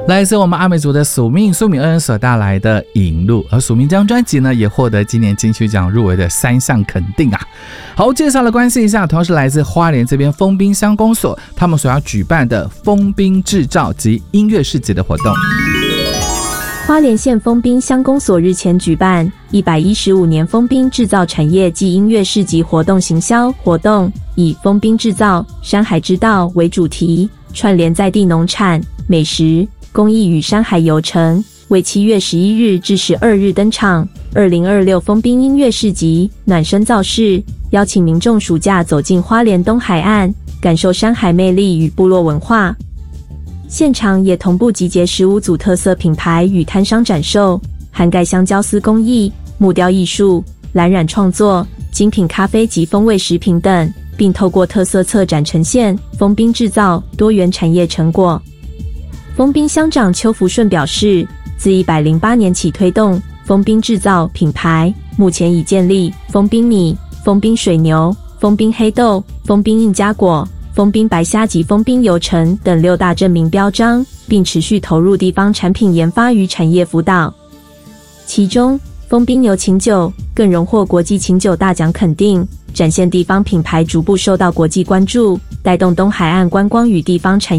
来自我们阿美族的苏敏恩恩所带来的引路，而苏敏这张专辑呢，也获得今年金曲奖入围的3项肯定啊。好，介绍了关系一下，同样是来自花莲这边丰滨乡公所，他们所要举办的丰滨制造及音乐市集的活动。 花莲县丰滨乡公所日前举办115年丰滨制造产业暨音乐市集活动行销活动，以丰滨制造山海之道为主题，串联在地农产、美食、工艺与山海游程，为7月11日至12日登场。2026丰滨音乐市集暖身造势，邀请民众暑假走进花莲东海岸，感受山海魅力与部落文化。现场也同步集结15组特色品牌与摊商展售，涵盖香蕉丝工艺、木雕艺术、蓝染创作、精品咖啡及风味食品等，并透过特色策展呈现丰滨制造多元产业成果。丰滨乡长邱福顺表示，自108年起推动丰滨制造品牌，目前已建立丰滨米、丰滨水牛、丰滨黑豆、丰滨印加果、丰滨白虾及丰滨油橙等6大证明标章，并持续投入地方产品研发与产业辅导。其中，丰滨牛琴酒更荣获国际琴酒大奖肯定，展现地方品牌逐步受到国际关注，带动东海岸观光与地方产业